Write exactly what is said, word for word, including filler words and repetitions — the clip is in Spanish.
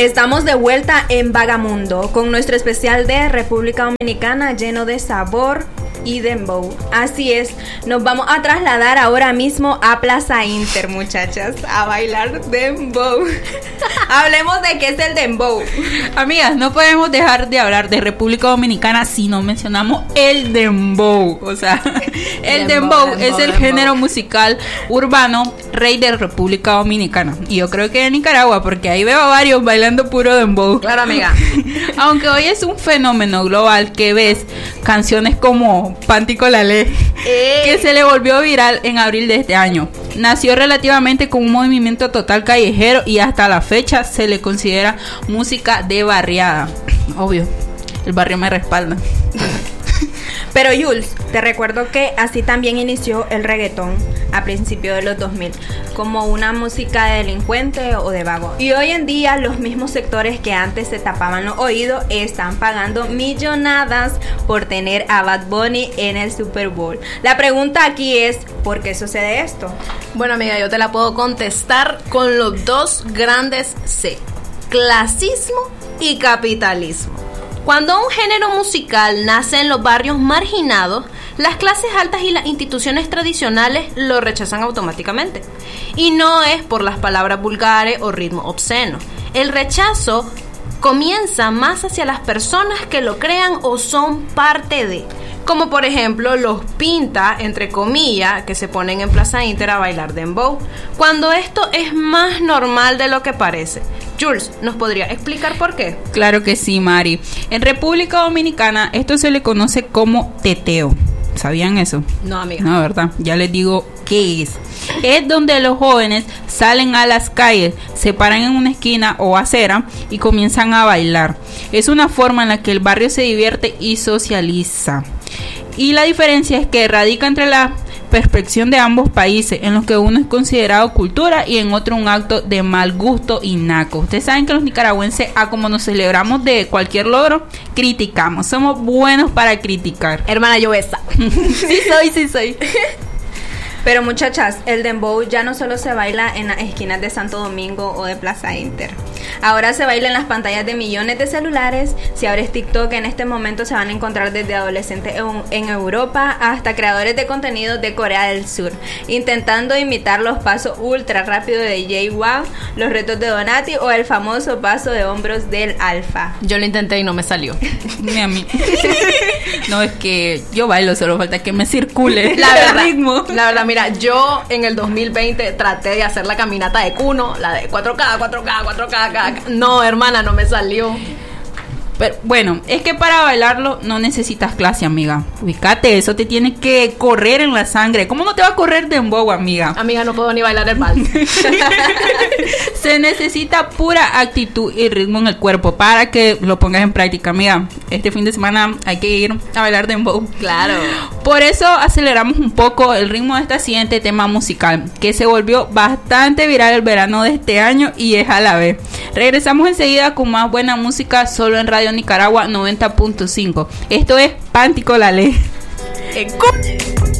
Estamos de vuelta en Vagamundo con nuestro especial de República Dominicana lleno de sabor y dembow. Así es, nos vamos a trasladar ahora mismo a Plaza Inter, muchachas, a bailar dembow. Hablemos de qué es el dembow. Amigas, no podemos dejar de hablar de República Dominicana si no mencionamos el dembow. O sea, el dembow, dembow es el dembow. Género musical urbano rey de República Dominicana. Y yo creo que de Nicaragua, porque ahí veo a varios bailando puro dembow. Claro, amiga. Aunque hoy es un fenómeno global que ves canciones como Panty con la Ley, que se le volvió viral en abril de este año. Nació relativamente con un movimiento total callejero y hasta la fecha se le considera música de barriada. Obvio, el barrio me respalda. Pero Jules, te recuerdo que así también inició el reggaetón a principios de los dos mil, como una música de delincuente o de vago. Y hoy en día los mismos sectores que antes se tapaban los oídos están pagando millonadas por tener a Bad Bunny en el Super Bowl. La pregunta aquí es, ¿por qué sucede esto? Bueno, amiga, yo te la puedo contestar con los dos grandes C: clasismo y capitalismo. Cuando un género musical nace en los barrios marginados, las clases altas y las instituciones tradicionales lo rechazan automáticamente. Y no es por las palabras vulgares o ritmo obsceno. El rechazo comienza más hacia las personas que lo crean o son parte de. Como por ejemplo los pinta, entre comillas, que se ponen en Plaza Inter a bailar dembow, cuando esto es más normal de lo que parece. Jules, ¿nos podría explicar por qué? Claro que sí, Mari. En República Dominicana esto se le conoce como teteo. ¿Sabían eso? No, amiga. No, ¿verdad? Ya les digo qué es. Es donde los jóvenes salen a las calles, se paran en una esquina o acera y comienzan a bailar. Es una forma en la que el barrio se divierte y socializa. Y la diferencia es que radica entre la perspectiva de ambos países, en los que uno es considerado cultura y en otro un acto de mal gusto y naco. Ustedes saben que los nicaragüenses, a como nos celebramos de cualquier logro, criticamos. Somos buenos para criticar. Hermana, yo esa. Sí soy, sí soy. Pero muchachas, el dembow ya no solo se baila en las esquinas de Santo Domingo o de Plaza Inter. Ahora se baila en las pantallas de millones de celulares. Si abres TikTok, en este momento se van a encontrar desde adolescentes en Europa hasta creadores de contenido de Corea del Sur, intentando imitar los pasos ultra rápidos de J-Wow, los retos de Donati o el famoso paso de hombros del Alfa. Yo lo intenté y no me salió. Ni a mí. No, es que yo bailo, solo falta que me circule la verdad, el ritmo. La verdad, mira, yo en el dos mil veinte traté de hacer la caminata de Kuno, la de cuatro K, cuatro K, cuatro K. No, hermana, no me salió. Pero bueno, es que para bailarlo no necesitas clase, amiga. Ubícate, eso te tiene que correr en la sangre. ¿Cómo no te va a correr dembow, amiga? Amiga, no puedo ni bailar el vals. Se necesita pura actitud y ritmo en el cuerpo para que lo pongas en práctica, amiga. Este fin de semana hay que ir a bailar dembow. Claro. Por eso aceleramos un poco el ritmo de este siguiente tema musical, que se volvió bastante viral el verano de este año y es a la vez. Regresamos enseguida con más buena música solo en Radio Nicaragua noventa punto cinco. Esto es Panty con la Ley.